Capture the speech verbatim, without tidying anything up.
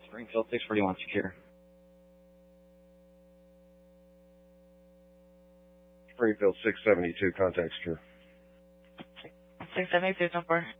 Springfield six forty-one secure. Springfield six seventy-two, contact secure. six seventy-two, ten four.